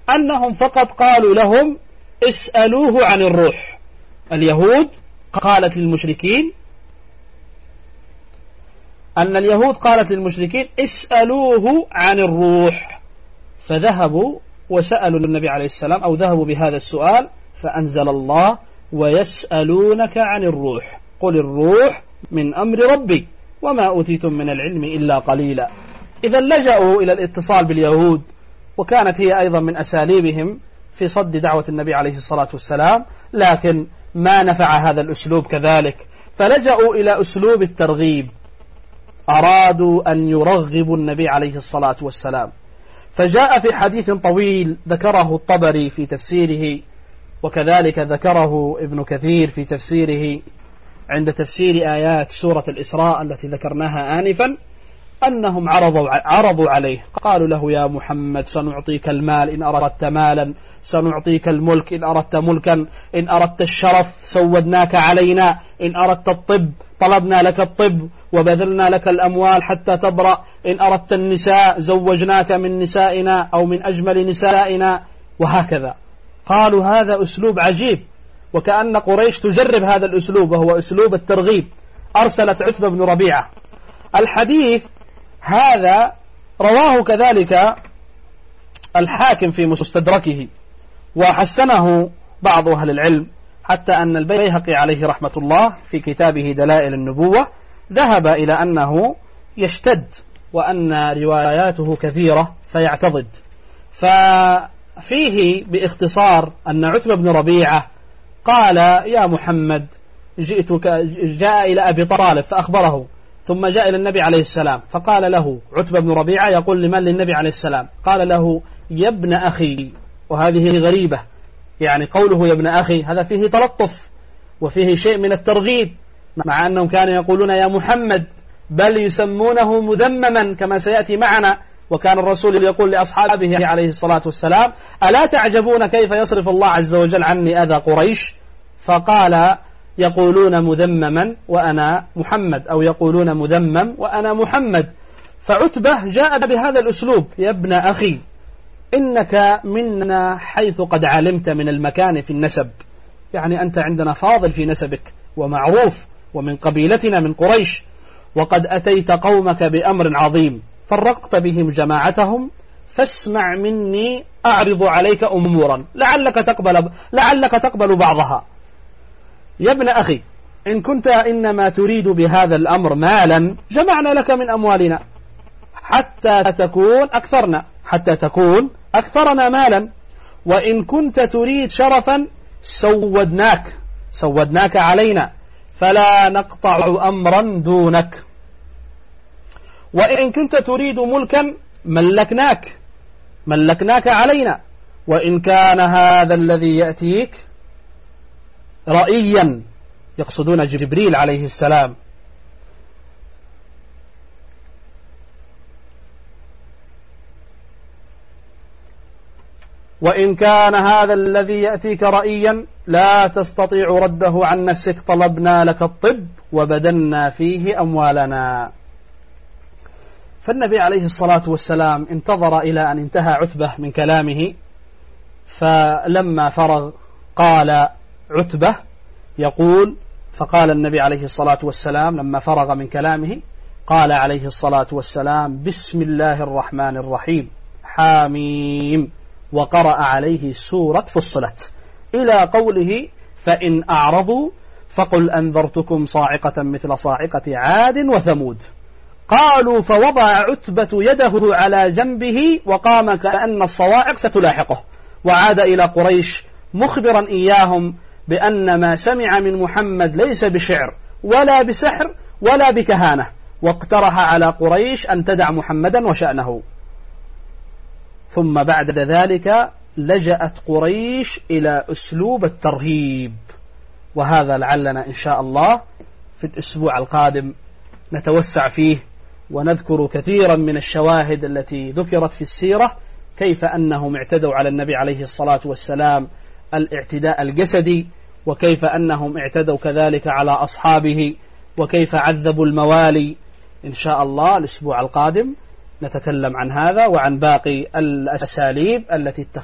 أنهم فقط قالوا لهم اسألوه عن الروح. اليهود قالت للمشركين اسألوه عن الروح، فذهبوا وسألوا النبي عليه السلام أو ذهبوا بهذا السؤال، فأنزل الله ويسألونك عن الروح قل الروح من أمر ربي وما أوتيتم من العلم إلا قليلا. إذا لجأوا إلى الاتصال باليهود، وكانت هي أيضا من أساليبهم في صد دعوة النبي عليه الصلاة والسلام، لكن ما نفع هذا الأسلوب كذلك، فلجأوا إلى أسلوب الترغيب، أرادوا أن يرغبوا النبي عليه الصلاة والسلام. فجاء في حديث طويل ذكره الطبري في تفسيره، وكذلك ذكره ابن كثير في تفسيره عند تفسير آيات سورة الإسراء التي ذكرناها آنفا، أنهم عرضوا عليه، قالوا له يا محمد سنعطيك المال إن أردت مالا، سنعطيك الملك إن أردت ملكا، إن أردت الشرف سودناك علينا، إن أردت الطب طلبنا لك الطب وبذلنا لك الأموال حتى تبرأ، إن أردت النساء زوجناك من نسائنا أو من أجمل نسائنا، وهكذا. قالوا هذا أسلوب عجيب، وكأن قريش تجرب هذا الأسلوب وهو أسلوب الترغيب. أرسلت عتبة بن ربيعة. الحديث هذا رواه كذلك الحاكم في مستدركه، وحسنه بعض أهل العلم، حتى أن البيهقي عليه رحمة الله في كتابه دلائل النبوة ذهب إلى أنه يشتد وأن رواياته كثيرة فيعتضد. ففيه باختصار أن عتبة بن ربيعة قال يا محمد جاء إلى أبي طالب فأخبره، ثم جاء إلى النبي عليه السلام فقال له عتبة بن ربيعة يقول لمن؟ للنبي عليه السلام، قال له يا ابن أخي، وهذه غريبة، يعني قوله يا ابن أخي هذا فيه تلطف وفيه شيء من الترغيب، مع أنهم كانوا يقولون يا محمد، بل يسمونه مذمما كما سيأتي معنا. وكان الرسول يقول لأصحابه عليه الصلاة والسلام ألا تعجبون كيف يصرف الله عز وجل عني أذى قريش؟ فقال يقولون مذمما وأنا محمد، أو يقولون مذمم وأنا محمد. فعتبة جاء بهذا الأسلوب يا ابن أخي، إنك منا حيث قد علمت من المكان في النسب، يعني أنت عندنا فاضل في نسبك ومعروف ومن قبيلتنا من قريش، وقد أتيت قومك بأمر عظيم فرقت بهم جماعتهم، فاسمع مني أعرض عليك أمورا لعلك تقبل بعضها. يا ابن أخي إن كنت إنما تريد بهذا الأمر مالا جمعنا لك من أموالنا حتى تكون أكثرنا مالا، وإن كنت تريد شرفا سودناك علينا فلا نقطع أمرا دونك، وإن كنت تريد ملكا ملكناك علينا، وإن كان هذا الذي يأتيك رأيا، يقصدون جبريل عليه السلام، وإن كان هذا الذي يأتيك رأيا لا تستطيع رده عن نفسك طلبنا لك الطب وبدلنا فيه أموالنا. فالنبي عليه الصلاة والسلام انتظر إلى أن انتهى عتبة من كلامه، فلما فرغ قال عتبة يقول، فقال النبي عليه الصلاة والسلام لما فرغ من كلامه قال عليه الصلاة والسلام بسم الله الرحمن الرحيم حاميم، وقرأ عليه سورة فصلت إلى قوله فإن أعرضوا فقل أنذرتكم صاعقة مثل صاعقة عاد وثمود. قالوا فوضع عتبة يده على جنبه وقام كأن الصواعق ستلاحقه، وعاد إلى قريش مخبرا إياهم بأن ما سمع من محمد ليس بشعر ولا بسحر ولا بكهانة، واقترح على قريش أن تدع محمدا وشأنه. ثم بعد ذلك لجأت قريش إلى أسلوب الترهيب، وهذا لعلنا إن شاء الله في الأسبوع القادم نتوسع فيه ونذكر كثيرا من الشواهد التي ذكرت في السيرة، كيف أنهم اعتدوا على النبي عليه الصلاة والسلام الاعتداء الجسدي، وكيف أنهم اعتدوا كذلك على أصحابه، وكيف عذبوا الموالي. إن شاء الله الأسبوع القادم نتكلم عن هذا وعن باقي الأساليب التي